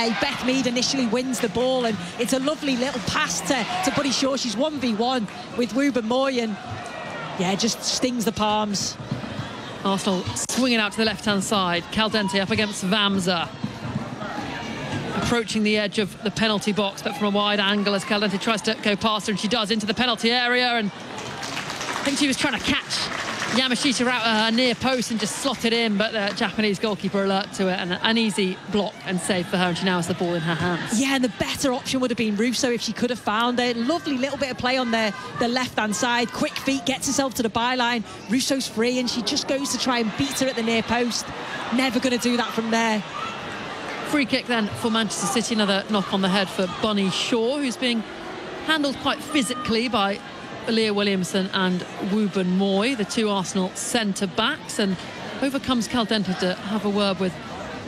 away. Beth Mead initially wins the ball, and it's a lovely little pass to Buddy Shaw. She's 1v1 with Ruben Moy, and yeah, just stings the palms. Arsenal swinging out to the left-hand side. Caldente up against Vamsa. Approaching the edge of the penalty box, but from a wide angle as Caldente tries to go past her, and she does, into the penalty area. And I think she was trying to catch Yamashita out her near post and just slot it in, but the Japanese goalkeeper alert to it, and an easy block and save for her, and she now has the ball in her hands. Yeah, and the better option would have been Russo if she could have found it. Lovely little bit of play on the left-hand side. Quick feet, gets herself to the byline. Russo's free, and she just goes to try and beat her at the near post. Never going to do that from there. Free kick then for Manchester City. Another knock on the head for Bunny Shaw, who's being handled quite physically by Leah Williamson and Ruben Moy, the two Arsenal centre-backs, and overcomes Caldente to have a word with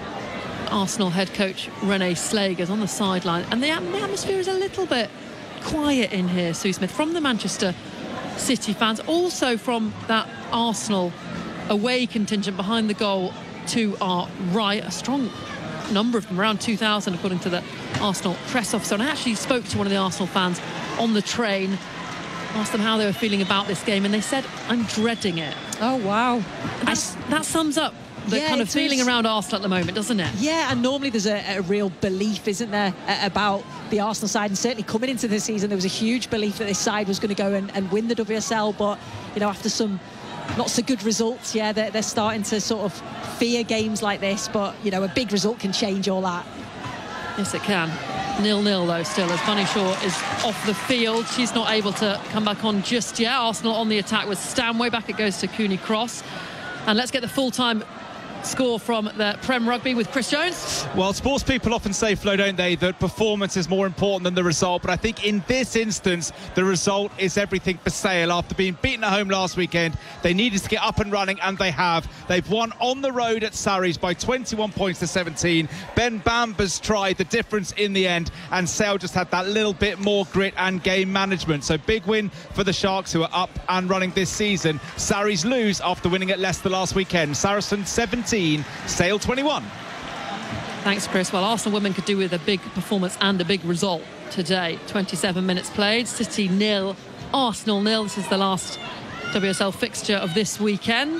Arsenal head coach Renee Slagers on the sideline. And the atmosphere is a little bit quiet in here, Sue Smith, from the Manchester City fans, also from that Arsenal away contingent behind the goal to our right. A strong number of them, around 2,000 according to the Arsenal press officer. And I actually spoke to one of the Arsenal fans on the train, asked them how they were feeling about this game, and they said, "I'm dreading it." Oh, wow. That sums up the kind of feeling around Arsenal at the moment, doesn't it? Yeah, and normally there's a real belief, isn't there, about the Arsenal side, and certainly coming into the season there was a huge belief that this side was going to go and win the WSL, but you know, after some not so good results, yeah, they're starting to sort of fear games like this, but you know, a big result can change all that. Yes, it can. 0-0 though still, as Bunny Shaw is off the field. She's not able to come back on just yet. Arsenal on the attack with Stanway. Back it goes to Cooney Cross. And let's get the full-time score from the Prem Rugby with Chris Jones. Well, sports people often say, Flo, don't they, that performance is more important than the result, but I think in this instance the result is everything for Sale. After being beaten at home last weekend, they needed to get up and running, and they have. They've won on the road at Surrey's by 21 points to 17. Ben Bamba's tried the difference in the end, and Sale just had that little bit more grit and game management. So big win for the Sharks, who are up and running this season. Surrey's lose after winning at Leicester last weekend. Saracens 17, Sale 21. Thanks, Chris. Well, Arsenal women could do with a big performance and a big result today. 27 minutes played, City 0, Arsenal 0. This is the last WSL fixture of this weekend.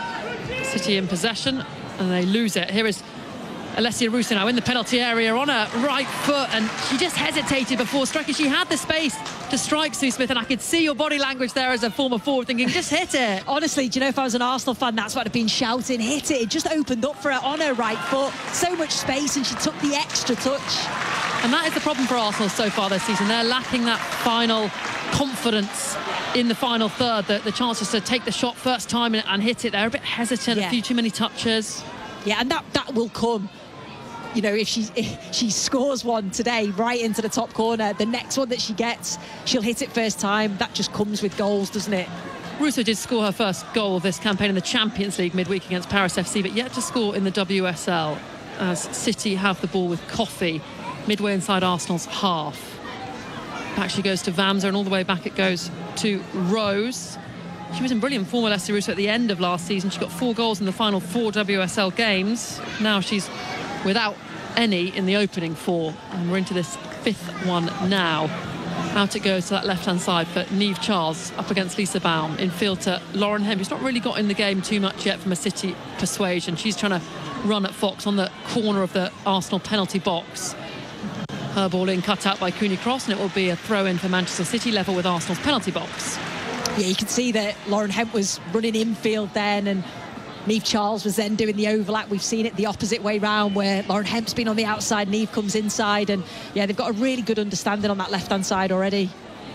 City in possession, and they lose it. Here is Alessia Russo now in the penalty area on her right foot, and she just hesitated before striking. She had the space to strike, Sue Smith, and I could see your body language there as a former forward thinking, just hit it. Honestly, do you know, if I was an Arsenal fan, that's what I'd have been shouting, hit it. It just opened up for her on her right foot. So much space, and she took the extra touch. And that is the problem for Arsenal so far this season. They're lacking that final confidence in the final third, the chances to take the shot first time and hit it. They're a bit hesitant, a few too many touches. Yeah, and that will come. You know, if she scores one today right into the top corner, the next one that she gets, she'll hit it first time. That just comes with goals, doesn't it? Russo did score her first goal of this campaign in the Champions League midweek against Paris FC, but yet to score in the WSL, as City have the ball with Coffey midway inside Arsenal's half. Back she goes to Vamsa, and all the way back it goes to Rose. She was in brilliant form with Alessia Russo at the end of last season. She got 4 goals in the final 4 WSL games. Now she's without any in the opening 4, and we're into this 5th one now. Out it goes to that left-hand side for Niamh Charles up against Lisa Baum. Infield to Lauren Hemp, who's not really got in the game too much yet from a City persuasion. She's trying to run at Fox on the corner of the Arsenal penalty box. Her ball in, cut out by Cooney Cross, and it will be a throw-in for Manchester City, level with Arsenal's penalty box. Yeah, you can see that Lauren Hemp was running infield then, and Niamh Charles was then doing the overlap. We've seen it the opposite way round, where Lauren Hemp's been on the outside, Niamh comes inside, and yeah, they've got a really good understanding on that left-hand side already.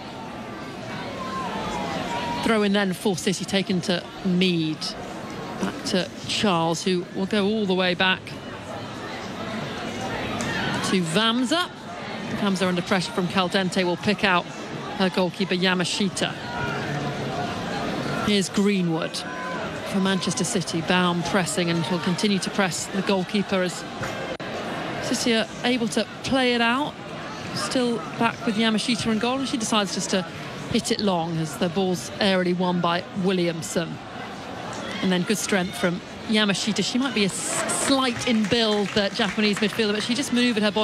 Throw in then for City, taken to Mead. Back to Charles, who will go all the way back to Vamsa. Vamsa under pressure from Caldente will pick out her goalkeeper Yamashita. Here's Greenwood for Manchester City. Baum pressing, and will continue to press the goalkeeper as City are able to play it out. Still back with Yamashita in goal, and she decides just to hit it long as the ball's aerially won by Williamson. And then good strength from Yamashita. She might be a slight in build, the Japanese midfielder, but she just manoeuvred her body